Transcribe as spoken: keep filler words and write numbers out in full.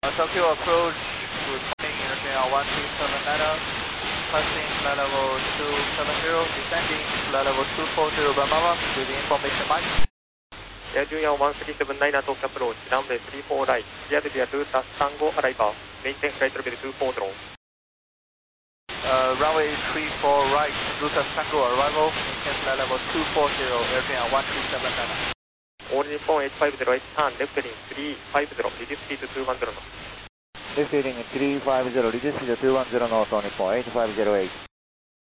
Uh, Tokyo approach, good morning, Airplane one three seven nine, passing flight level two seven zero, descending flight level two four zero Brahma, with the information mic. Air Julian one three seven nine Tokyo approach, runway three four right, clear to via Delta Tango arrival, maintain flight level two four zero. Uh, runway three four right, Delta Tango arrival, maintain flight level two four zero, Airplane one three seven nine. All Nippon eight five zero, turn left heading three five zero, reduce speed to two one zero. Left heading three five zero, reduce speed to two one zero knots on Nippon eight five zero eight.